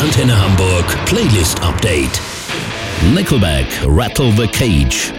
Antenne Hamburg Playlist Update. Nickelback, Rattle the Cage.